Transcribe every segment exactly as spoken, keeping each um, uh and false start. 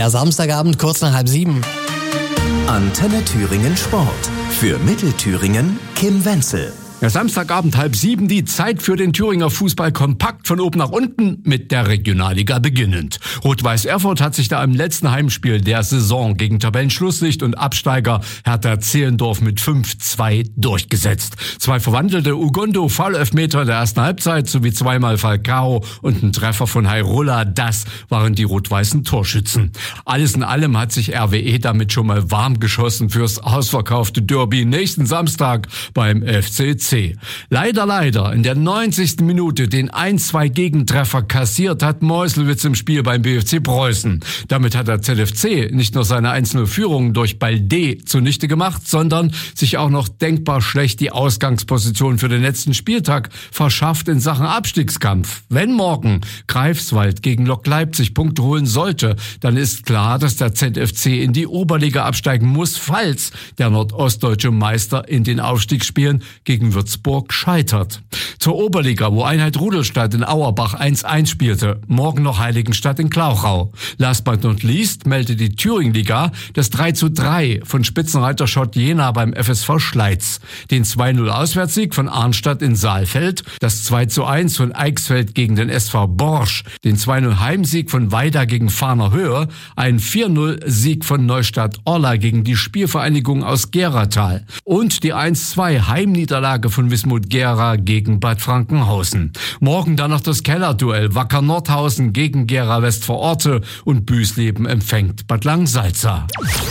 Der Samstagabend kurz nach halb sieben. Antenne Thüringen Sport. Für Mittelthüringen Kim Wenzel. Ja, Samstagabend halb sieben, die Zeit für den Thüringer Fußball kompakt von oben nach unten mit der Regionalliga beginnend. Rot-Weiß Erfurt hat sich da im letzten Heimspiel der Saison gegen Tabellenschlusslicht und Absteiger Hertha Zehlendorf mit fünf zwei durchgesetzt. Zwei verwandelte Ugondo-Foulelfmeter in der ersten Halbzeit sowie zweimal Falcao und ein Treffer von Hairola, das waren die rot-weißen Torschützen. Alles in allem hat sich R W E damit schon mal warm geschossen fürs ausverkaufte Derby nächsten Samstag beim F C C. Leider, leider, in der neunzigsten Minute den ein zwei Gegentreffer kassiert hat Meuselwitz im Spiel beim B F C Preußen. Damit hat der Z F C nicht nur seine eins null Führung durch Balde zunichte gemacht, sondern sich auch noch denkbar schlecht die Ausgangsposition für den letzten Spieltag verschafft in Sachen Abstiegskampf. Wenn morgen Greifswald gegen Lok Leipzig Punkte holen sollte, dann ist klar, dass der Z F C in die Oberliga absteigen muss, falls der nordostdeutsche Meister in den Aufstiegsspielen gegen Würzburg scheitert. Zur Oberliga, wo Einheit Rudolstadt in Auerbach eins eins spielte, morgen noch Heiligenstadt in Klauchau. Last but not least meldet die Thüringenliga das drei zu drei von Spitzenreiter Schott Jena beim F S V Schleiz, den zwei null Auswärtssieg von Arnstadt in Saalfeld, das zwei zu eins von Eichsfeld gegen den S V Borsch, den zwei null Heimsieg von Weida gegen Fahner Höhe, einen vier null Sieg von Neustadt Orla gegen die Spielvereinigung aus Geratal und die eins zwei Heimniederlage von Wismut Gera gegen Bad Frankenhausen. Morgen dann noch das Kellerduell Wacker Nordhausen gegen Gera Westvororte und Büsleben empfängt Bad Langsalza.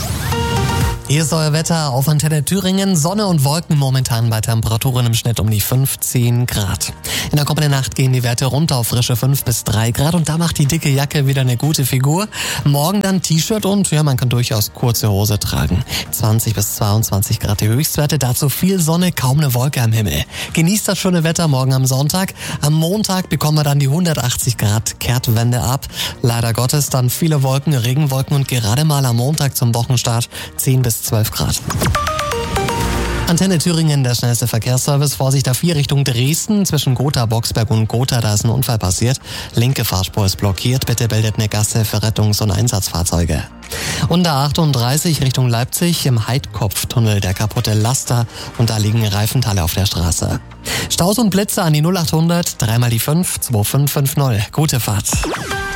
Hier ist euer Wetter auf Antenne Thüringen. Sonne und Wolken momentan bei Temperaturen im Schnitt um die fünfzehn Grad. In der kommenden Nacht gehen die Werte runter auf frische fünf bis drei Grad und da macht die dicke Jacke wieder eine gute Figur. Morgen dann T-Shirt und ja, man kann durchaus kurze Hose tragen. zwanzig bis zweiundzwanzig Grad die Höchstwerte, dazu viel Sonne, kaum eine Wolke am Himmel. Genießt das schöne Wetter morgen am Sonntag. Am Montag bekommen wir dann die hundertachtzig Grad Kehrtwende ab. Leider Gottes dann viele Wolken, Regenwolken und gerade mal am Montag zum Wochenstart zehn bis zwölf Grad. Antenne Thüringen, der schnellste Verkehrsservice. Vorsicht A vier Richtung Dresden. Zwischen Gotha, Boxberg und Gotha, da ist ein Unfall passiert. Linke Fahrspur ist blockiert. Bitte bildet eine Gasse für Rettungs- und Einsatzfahrzeuge. Und der achtunddreißig Richtung Leipzig im Heidkopftunnel der kaputte Laster und da liegen Reifenteile auf der Straße. Staus und Blitze an die null achthundert, dreimal die fünf, zwei fünf fünf null. Gute Fahrt.